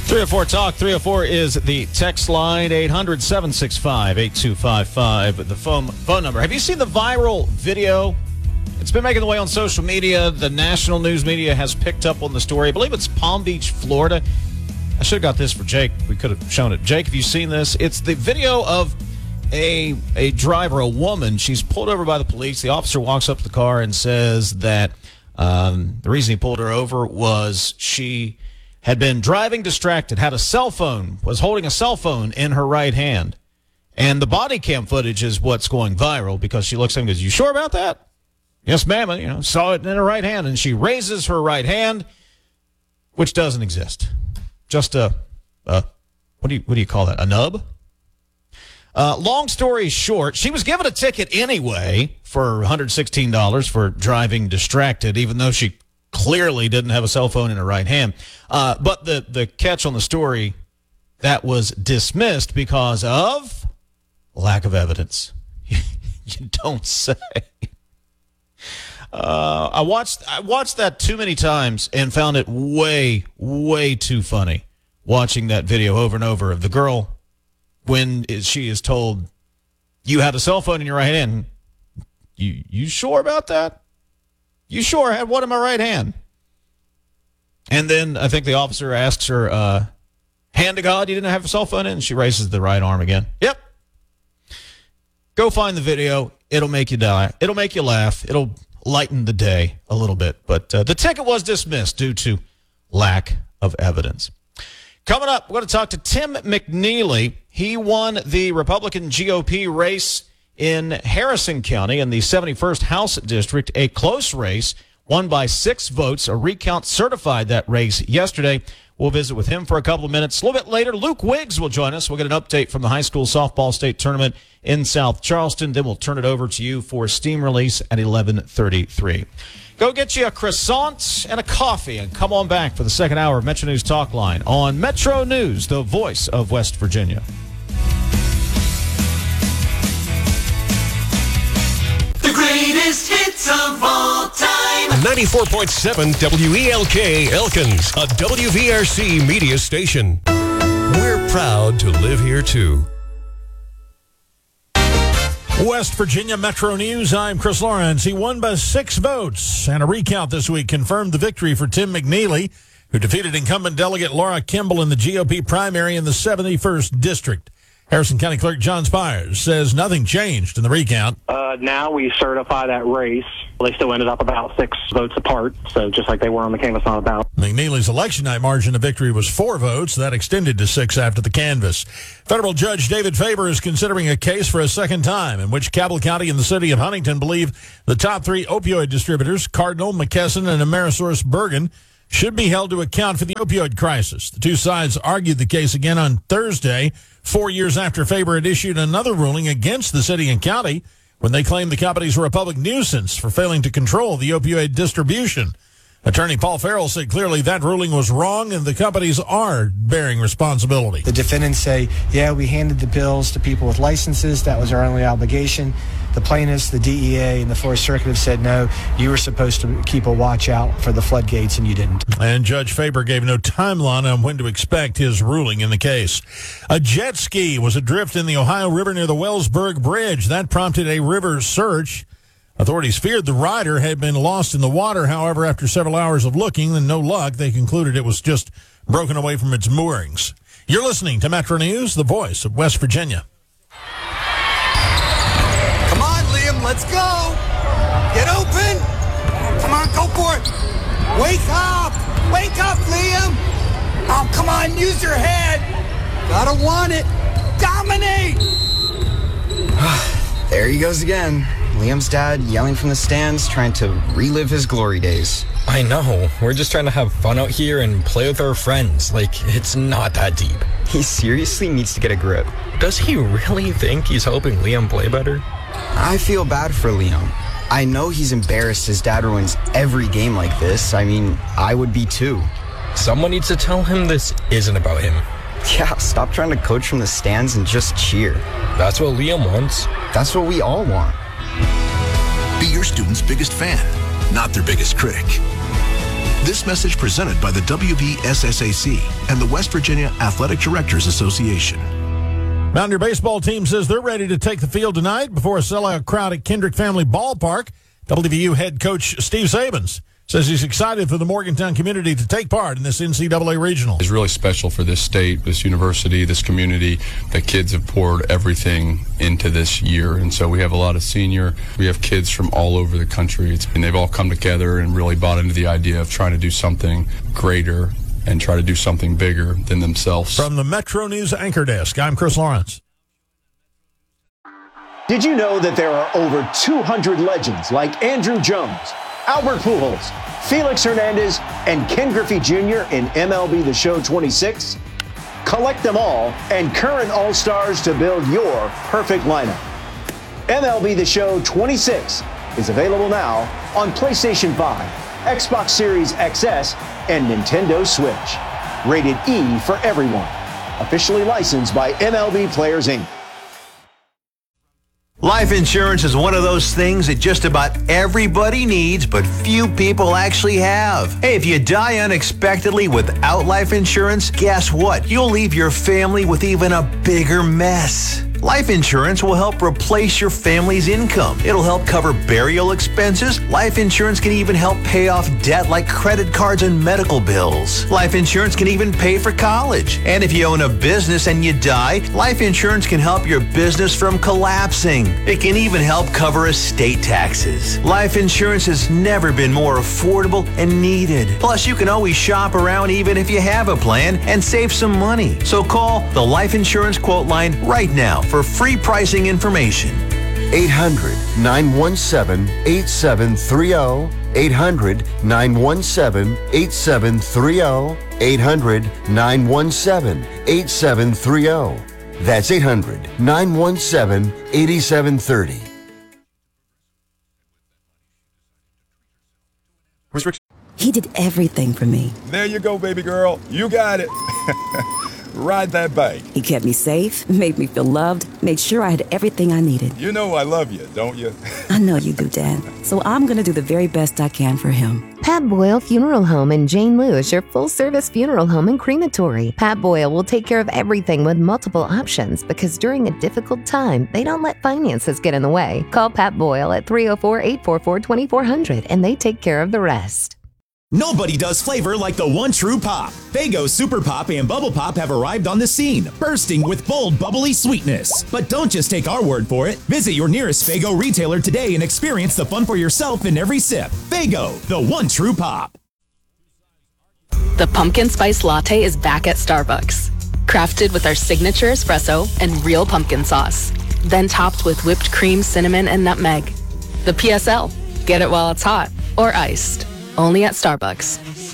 304 Talk. 304 is the text line. 800-765-8255. The phone number. Have you seen the viral video? It's been making the way on social media. The national news media has picked up on the story. I believe it's Palm Beach, Florida. I should have got this for Jake. We could have shown it. Jake, have you seen this? It's the video of a driver, a woman. She's pulled over by the police. The officer walks up to the car and says that the reason he pulled her over was she had been driving distracted, had a cell phone, was holding a cell phone in her right hand. And the body cam footage is what's going viral because she looks at him and goes, "You sure about that?" "Yes, ma'am." Saw it in her right hand. And she raises her right hand, which doesn't exist. Just what do you call that? A nub? Long story short, she was given a ticket anyway for $116 for driving distracted, even though she clearly didn't have a cell phone in her right hand. But the catch on the story, that was dismissed because of lack of evidence. You don't say. I watched that too many times and found it way, way too funny watching that video over and over of the girl when she is told, "You had a cell phone in your right hand." You sure about that? "You sure I had one in my right hand?" And then I think the officer asks her, "Hand to God, you didn't have a cell phone in?" And she raises the right arm again. Yep. Go find the video. It'll make you die. It'll make you laugh. It'll lighten the day a little bit. But the ticket was dismissed due to lack of evidence. Coming up, we're going to talk to Tim McNeely. He won the Republican GOP race in Harrison County in the 71st House District, a close race, won by 6 votes. A recount certified that race yesterday. We'll visit with him for a couple of minutes. A little bit later, Luke Wiggs will join us. We'll get an update from the high school softball state tournament in South Charleston. Then we'll turn it over to you for steam release at 11:33. Go get you a croissant and a coffee and come on back for the second hour of Metro News Talk Line on Metro News, the voice of West Virginia. The greatest hits of all time. 94.7 WELK Elkins, a WVRC media station. We're proud to live here, too. West Virginia Metro News, I'm Chris Lawrence. He won by 6 votes, and a recount this week confirmed the victory for Tim McNeely, who defeated incumbent delegate Laura Kimball in the GOP primary in the 71st District. Harrison County Clerk John Spires says nothing changed in the recount. Now we certify that race. They still ended up about 6 votes apart, so just like they were on the canvas on the ballot. McNeely's election night margin of victory was 4 votes. That extended to 6 after the canvass. Federal Judge David Faber is considering a case for a second time in which Cabell County and the city of Huntington believe the top 3 opioid distributors, Cardinal, McKesson, and AmerisourceBergen, should be held to account for the opioid crisis. The 2 sides argued the case again on Thursday, 4 years after Faber had issued another ruling against the city and county when they claimed the companies were a public nuisance for failing to control the opioid distribution. Attorney Paul Farrell said clearly that ruling was wrong and the companies are bearing responsibility. The defendants say, yeah, we handed the pills to people with licenses. That was our only obligation. The plaintiffs, the DEA, and the Fourth Circuit have said, no, you were supposed to keep a watch out for the floodgates, and you didn't. And Judge Faber gave no timeline on when to expect his ruling in the case. A jet ski was adrift in the Ohio River near the Wellsburg Bridge. That prompted a river search. Authorities feared the rider had been lost in the water. However, after several hours of looking and no luck, they concluded it was just broken away from its moorings. You're listening to Metro News, the voice of West Virginia. Come on, Liam, let's go. Get open. Come on, go for it. Wake up. Wake up, Liam. Oh, come on, use your head. Gotta want it. Dominate. There he goes again. Liam's dad yelling from the stands, trying to relive his glory days. I know. We're just trying to have fun out here and play with our friends. Like, it's not that deep. He seriously needs to get a grip. Does he really think he's helping Liam play better? I feel bad for Liam. I know he's embarrassed his dad ruins every game like this. I mean, I would be too. Someone needs to tell him this isn't about him. Yeah, stop trying to coach from the stands and just cheer. That's what Liam wants. That's what we all want. Be your student's biggest fan, not their biggest critic. This message presented by the WVSSAC and the West Virginia Athletic Directors Association. Mountaineer baseball team says they're ready to take the field tonight before a sellout crowd at Kendrick Family Ballpark. WVU head coach Steve Sabins says he's excited for the Morgantown community to take part in this NCAA regional. It's really special for this state, this university, this community. The kids have poured everything into this year, and so we have a lot of we have kids from all over the country, and they've all come together and really bought into the idea of trying to do something greater and try to do something bigger than themselves. From the Metro News Anchor Desk, I'm Chris Lawrence. Did you know that there are over 200 legends like Andrew Jones, Albert Pujols, Felix Hernandez, and Ken Griffey Jr. in MLB The Show 26? Collect them all and current All-Stars to build your perfect lineup. MLB The Show 26 is available now on PlayStation 5, Xbox Series XS, and Nintendo Switch. Rated E for everyone. Officially licensed by MLB Players, Inc. Life insurance is one of those things that just about everybody needs, but few people actually have. Hey, if you die unexpectedly without life insurance, guess what? You'll leave your family with even a bigger mess. Life insurance will help replace your family's income. It'll help cover burial expenses. Life insurance can even help pay off debt like credit cards and medical bills. Life insurance can even pay for college. And if you own a business and you die, life insurance can help your business from collapsing. It can even help cover estate taxes. Life insurance has never been more affordable and needed. Plus, you can always shop around even if you have a plan and save some money. So call the Life Insurance Quote Line right now for free pricing information. 800-917-8730. 800-917-8730. 800-917-8730. That's 800-917-8730. He did everything for me. There you go, baby girl. You got it. Ride that bike. He kept me safe, made me feel loved, made sure I had everything I needed. You know I love you, don't you? I know you do, Dad. So I'm going to do the very best I can for him. Pat Boyle Funeral Home in Jane Lou is your full-service funeral home and crematory. Pat Boyle will take care of everything with multiple options because during a difficult time, they don't let finances get in the way. Call Pat Boyle at 304-844-2400 and they take care of the rest. Nobody does flavor like the one true pop. Faygo Super Pop and Bubble Pop have arrived on the scene, bursting with bold, bubbly sweetness. But don't just take our word for it. Visit your nearest Faygo retailer today and experience the fun for yourself in every sip. Faygo, the one true pop. The pumpkin spice latte is back at Starbucks. Crafted with our signature espresso and real pumpkin sauce. Then topped with whipped cream, cinnamon, and nutmeg. The PSL. Get it while it's hot or iced. Only at Starbucks.